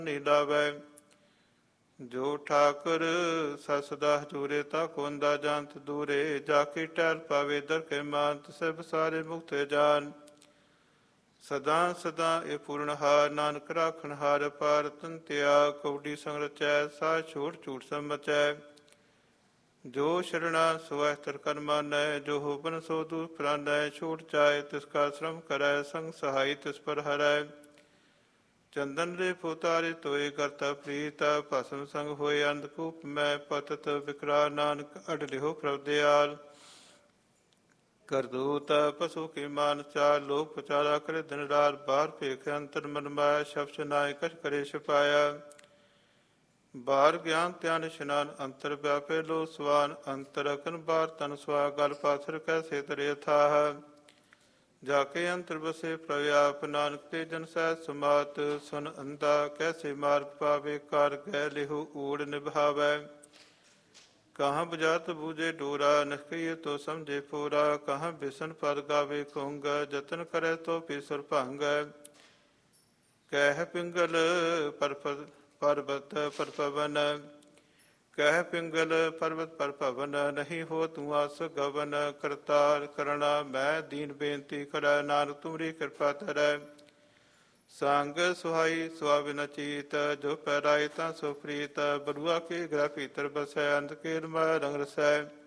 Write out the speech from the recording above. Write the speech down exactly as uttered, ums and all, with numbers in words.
ਨਹੀਂ ਲਾਵੈ। ਜੋ ਠਾਕੁਰ ਸਸਦਾ ਹਜੂਰੇ ਤਾ ਕੋਂਦਾ ਜੰਤ ਦੂਰੇ। ਜਾ ਕੇ ਟਹਿਲ ਪਾਵੇ ਦਰ ਕੇ ਮਾਨ ਸਭ ਸਾਰੇ ਮੁਕਤ ਜਾਨ। ਸਦਾ ਸਦਾ ਇਹ ਪੂਰਨ ਹਾਰ ਨਾਨਕ ਰਾਖਣ ਹਾਰ ਪਾਰ ਤੰਤਿਆ। ਕੌਡੀ ਸੰਗ ਰਚੈ ਸਾ ਛੋਟ ਝੂਠ ਸਮਚੈ। ਜੋ ਸ਼ਰਣਾ ਸੋ ਅਸਤਰ ਕਰ ਮਾਨੈ। ਜੋ ਹੋਵਨ ਸੋ ਦੂਰ ਪ੍ਰਾਨੈ। ਛੂਟ ਚਾਏ ਤਿਸ ਕਾ ਸ਼ਰਮ ਕਰੈ। ਸੰਗ ਸਹਾਈ ਤਿਸ ਪਰ ਹਰੈ। ਚੰਦਨ ਰੇ ਫੁਤਾਰੇ ਤੋਏ ਕਰਤਾ ਪ੍ਰੀਤ। ਭਸਮ ਸੰਗ ਹੋਏ ਅੰਧਕੂਪ ਮੈਂ ਪਤਤ ਵਿਕਰਾ ਨਾਨਕ ਅਡ ਲਿਓ ਪ੍ਰਭ ਦਿਆਲ। ਕਰਦੂਤ ਪਸ਼ੂ ਕੀ ਮਾਨ ਚਾਲ। ਲੋਕ ਪਚਾਰਾ ਕਰੇ ਦਿਨ ਰਾਤ। ਬਾਹਰ ਭੇਖ ਅੰਤਰ ਮਨ ਮਾਇਆ। ਸ਼ਬਦ ਨਾਇ ਕਛ ਕਰੇ ਛਪਾਇਆ। ਬਾਹਰ ਗਿਆਨ ਧਿਆਨ ਇਸ਼ਨਾਨ ਅੰਤਰ ਵਿਆਪੇ ਲੋ ਸਵਾਨ। ਅੰਤਰ ਅਕਨ ਬਾਹਰ ਤਨ ਸੁਆ ਗਲ ਪਾਥਰ ਕੈਸੇ ਤਰੇ ਥਾਹ। ਜਾ ਕੇ ਅੰਤਰ ਬਸੇ ਪ੍ਰਵਿਆਪ ਨਾਨਕ ਤੇ ਜਨ ਸਹਿ ਸਮਾਤ। ਸੁਨ ਅੰਧਾ ਕੈਸੇ ਮਾਰਗ ਪਾਵੇ। ਕਰ ਗਹਿ ਲਿਹੋ ਊੜ ਨਿਭਾਵੈ। ਕਹਾਂ ਬੁਝਾਤ ਬੂਝੇ ਡੋਰਾ। ਨਿਸ਼ਕਈਏ ਤੋ ਸਮਝੇ ਪੂਰਾ। ਕਹਾਂ ਬਿਸਨ ਪਦ ਗਾਵੇ ਕੁੰਗ। ਜਤਨ ਕਰੇ ਤੋ ਪੀਸਰ ਭੰਗ। ਕਹਿ ਪਿੰਗਲ ਪਰਪਦ ਪਰਬਤ ਪਰ ਪਵਨ। ਕਹਿ ਪਿੰਗਲ ਪਰਬਤ ਪਰ ਭਵਨ। ਨਹੀਂ ਹੋ ਤੂੰ ਆਸ ਗਵਨ। ਕਰਤਾਰ ਕਰਣਾ ਮੈਂ ਦੀਨ ਬੇਨਤੀ ਕਰੈ। ਨਾਨਕ ਤੁਮਰੀ ਕਿਰਪਾ ਧਰੈ। ਸੰਗ ਸੁਹਾਈ ਸੁਹਾਵਿ ਚੀਤ। ਜੋ ਪੈਰਾਏ ਤਾਂ ਸੋ ਪ੍ਰੀਤ। ਬਲੂਆ ਕੇ ਗ੍ਰਹਿ ਭੀਤਰ ਬਸੈ। ਅੰਧ ਕੇ ਰੰਗ ਰਸੈ।